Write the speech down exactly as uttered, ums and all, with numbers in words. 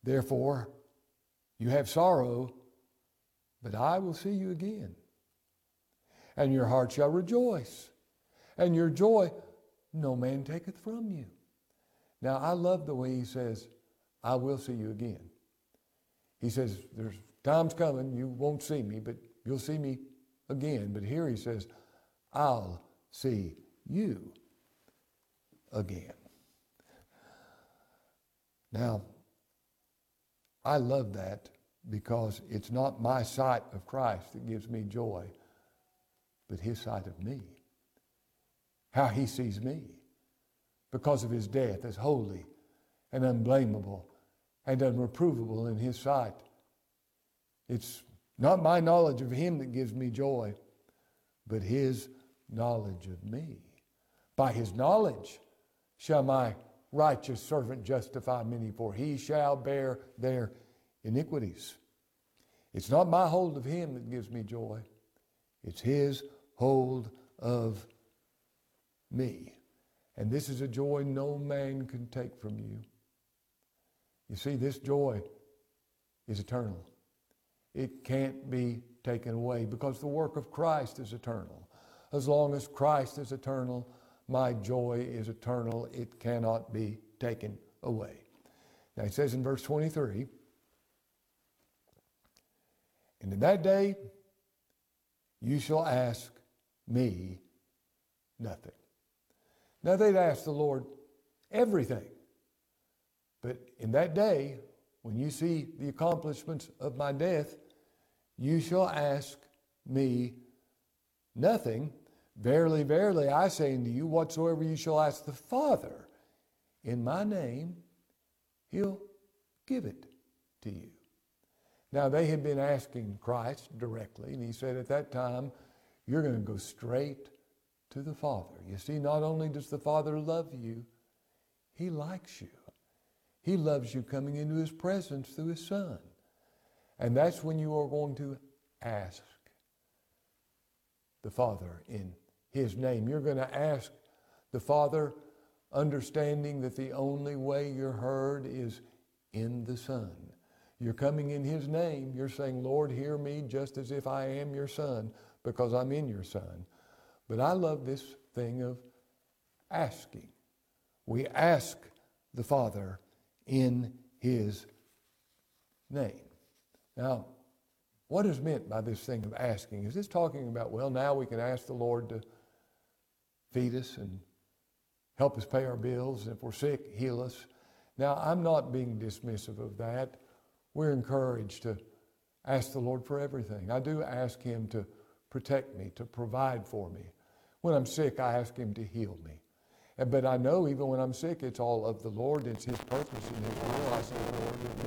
Therefore, you have sorrow, but I will see you again. And your heart shall rejoice, and your joy no man taketh from you. Now, I love the way he says, I will see you again. He says, there's times coming you won't see me, but you'll see me again. But here he says, I'll see you again. Now, I love that because it's not my sight of Christ that gives me joy, but his sight of me. How he sees me because of his death as holy and unblameable and unreprovable in his sight. It's not my knowledge of him that gives me joy, but his knowledge of me. By his knowledge shall my righteous servant justify many, for he shall bear their iniquities. It's not my hold of him that gives me joy. It's his hold of me. And this is a joy no man can take from you. You see, this joy is eternal. It can't be taken away because the work of Christ is eternal. As long as Christ is eternal, my joy is eternal. It cannot be taken away. Now it says in verse twenty-three, and in that day you shall ask me nothing. Now they'd ask the Lord everything. But in that day, when you see the accomplishments of my death, you shall ask me nothing. Verily, verily, I say unto you, whatsoever you shall ask the Father in my name, he'll give it to you. Now, they had been asking Christ directly, and he said at that time, you're going to go straight to the Father. You see, not only does the Father love you, he likes you. He loves you coming into his presence through his Son. And that's when you are going to ask the Father in his name. You're going to ask the Father, understanding that the only way you're heard is in the Son. You're coming in his name. You're saying, Lord, hear me just as if I am your Son, because I'm in your Son. But I love this thing of asking. We ask the Father in his name. Now, what is meant by this thing of asking? Is this talking about, well, now we can ask the Lord to feed us and help us pay our bills, and if we're sick, heal us? Now, I'm not being dismissive of that. We're encouraged to ask the Lord for everything. I do ask him to protect me, to provide for me. When I'm sick, I ask him to heal me. But I know even when I'm sick, it's all of the Lord. It's his purpose and his will. I say, Lord,